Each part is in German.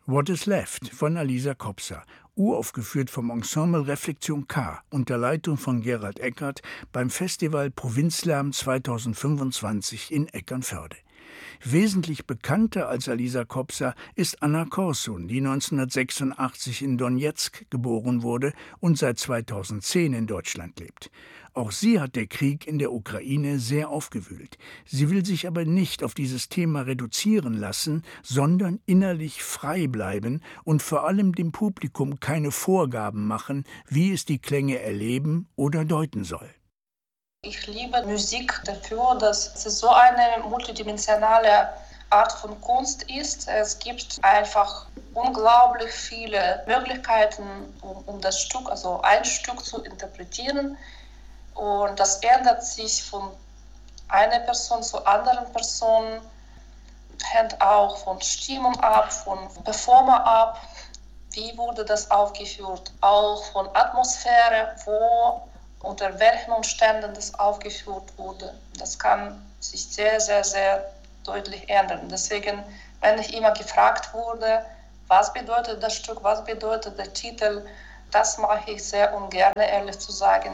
What is Left von Alisa Kobza, uraufgeführt vom Ensemble Reflexion K unter Leitung von Gerald Eckert beim Festival Provinzlärm 2025 in Eckernförde. Wesentlich bekannter als Alisa Kobza ist Anna Korsun, die 1986 in Donezk geboren wurde und seit 2010 in Deutschland lebt. Auch sie hat der Krieg in der Ukraine sehr aufgewühlt. Sie will sich aber nicht auf dieses Thema reduzieren lassen, sondern innerlich frei bleiben und vor allem dem Publikum keine Vorgaben machen, wie es die Klänge erleben oder deuten soll. Ich liebe Musik dafür, dass es so eine multidimensionale Art von Kunst ist. Es gibt einfach unglaublich viele Möglichkeiten, um das Stück, also ein Stück zu interpretieren. Und das ändert sich von einer Person zur anderen Person, hängt auch von Stimmung ab, von Performer ab. Wie wurde das aufgeführt? Auch von Atmosphäre, wo, unter welchen Umständen das aufgeführt wurde. Das kann sich sehr, sehr, sehr deutlich ändern. Deswegen, wenn ich immer gefragt wurde, was bedeutet das Stück, was bedeutet der Titel, das mache ich sehr ungern, ehrlich zu sagen.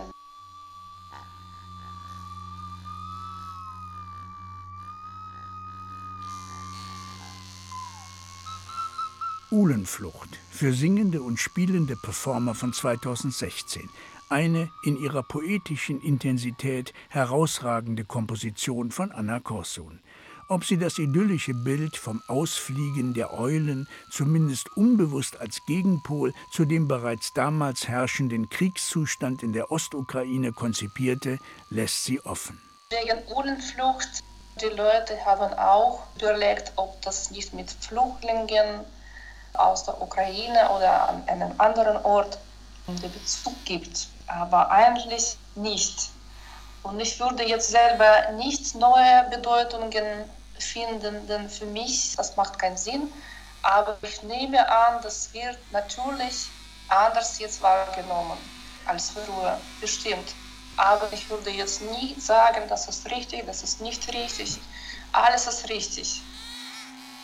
Uhlenflucht für singende und spielende Performer von 2016. Eine in ihrer poetischen Intensität herausragende Komposition von Anna Korsun. Ob sie das idyllische Bild vom Ausfliegen der Eulen zumindest unbewusst als Gegenpol zu dem bereits damals herrschenden Kriegszustand in der Ostukraine konzipierte, lässt sie offen. Wegen Uhlenflucht, die Leute haben auch überlegt, ob das nicht mit Flüchtlingen aus der Ukraine oder an einem anderen Ort den Bezug gibt, aber eigentlich nicht. Und ich würde jetzt selber nicht neue Bedeutungen finden, denn für mich, das macht keinen Sinn, aber ich nehme an, das wird natürlich anders jetzt wahrgenommen als früher, bestimmt. Aber ich würde jetzt nie sagen, das ist richtig, das ist nicht richtig, alles ist richtig.